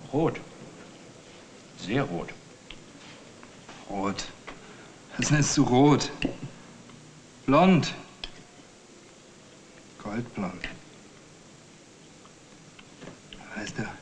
Rot. Sehr rot. Rot. Was nennst du rot? Blond. Goldblond. Weißt du,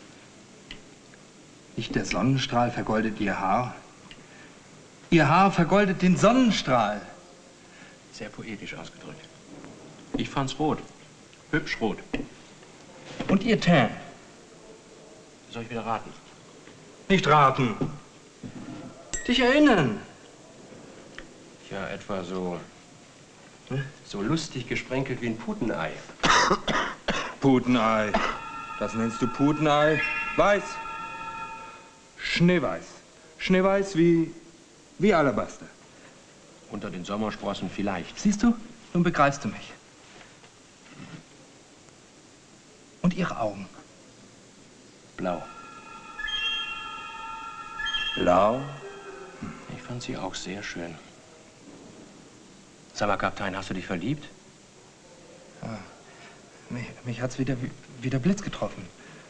nicht der Sonnenstrahl vergoldet ihr Haar. Ihr Haar vergoldet den Sonnenstrahl. Sehr poetisch ausgedrückt. Ich fand's rot. Hübsch rot. Und ihr Teint? Soll ich wieder raten? Nicht raten. Dich erinnern. Ja, etwa so... so lustig gesprenkelt wie ein Putenei. Putenei. Das nennst du Putenei? Weiß. Schneeweiß. Schneeweiß wie Alabaster. Unter den Sommersprossen vielleicht. Siehst du? Nun begreifst du mich. Und ihre Augen? Blau. Blau? Ich fand sie auch sehr schön. Sag mal, Kapitän, hast du dich verliebt? Ja. Mich hat's wie der Blitz getroffen.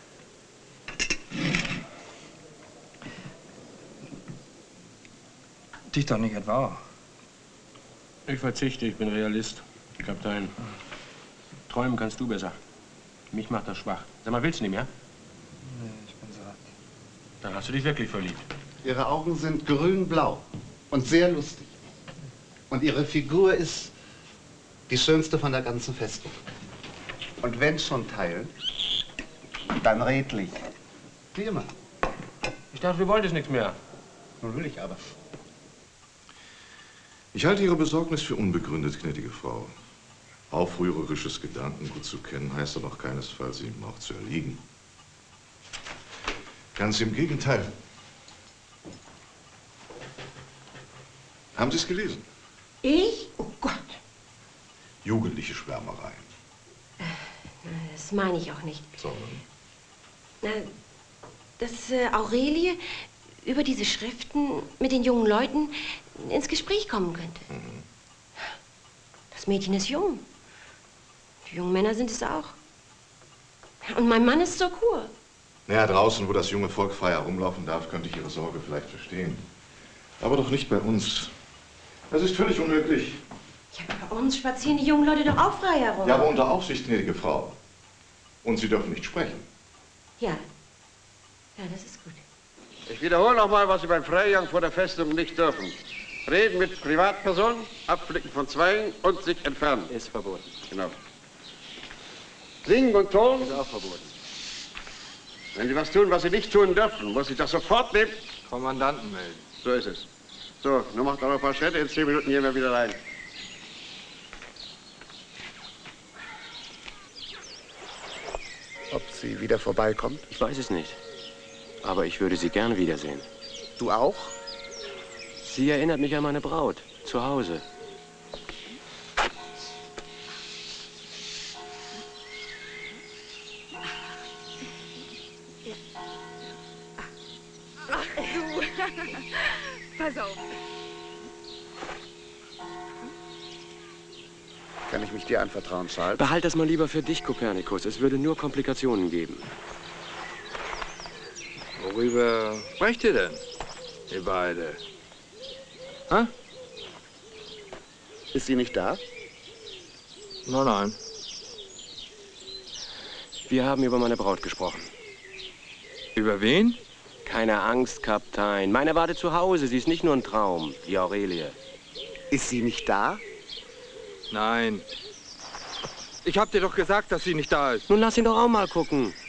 Dich doch nicht etwa. Ich verzichte, ich bin Realist, Kapitän. Träumen kannst du besser. Mich macht das schwach. Sag mal, willst du nicht mehr? Nee, ich bin satt. Dann hast du dich wirklich verliebt. Ihre Augen sind grün-blau und sehr lustig. Und Ihre Figur ist die schönste von der ganzen Festung. Und wenn schon teilen, dann redlich. Wie immer. Ich dachte, du wolltest nichts mehr. Nun will ich aber. Ich halte Ihre Besorgnis für unbegründet, gnädige Frau. Aufrührerisches Gedankengut zu kennen, heißt doch noch keinesfalls, ihm auch zu erliegen. Ganz im Gegenteil. Haben Sie es gelesen? Ich? Oh Gott. Jugendliche Schwärmereien. Das meine ich auch nicht. Sondern? Dass Aurelie über diese Schriften mit den jungen Leuten ins Gespräch kommen könnte. Mhm. Das Mädchen ist jung. Die jungen Männer sind es auch. Und mein Mann ist so cool. Naja, draußen, wo das junge Volk frei herumlaufen darf, könnte ich Ihre Sorge vielleicht verstehen. Aber doch nicht bei uns. Das ist völlig unmöglich. Ja, bei uns spazieren die jungen Leute doch auch frei herum. Ja, aber unter Aufsicht, gnädige Frau. Und Sie dürfen nicht sprechen. Ja. Ja, das ist gut. Ich wiederhole noch mal, was Sie beim Freigang vor der Festung nicht dürfen. Reden mit Privatpersonen, abblicken von Zweigen und sich entfernen. Ist verboten. Genau. Singen und Ton Ist auch verboten. Wenn Sie was tun, was Sie nicht tun dürfen, muss ich das sofort nehmen. Kommandanten melden. So ist es. So, nur macht noch ein paar Schritte, in 10 Minuten gehen wir wieder rein. Ob sie wieder vorbeikommt? Ich weiß es nicht. Aber ich würde sie gerne wiedersehen. Du auch? Sie erinnert mich an meine Braut. Zu Hause. Ach du. Pass auf. Kann ich mich dir anvertrauen, Charles? Behalt das mal lieber für dich, Kopernikus. Es würde nur Komplikationen geben. Worüber sprecht ihr denn, ihr beide? Hä? Ist sie nicht da? Nein. Wir haben über meine Braut gesprochen. Über wen? Keine Angst, Kapitän. Meine wartet zu Hause. Sie ist nicht nur ein Traum, die Aurelie. Ist sie nicht da? Nein. Ich hab dir doch gesagt, dass sie nicht da ist. Nun lass ihn doch auch mal gucken.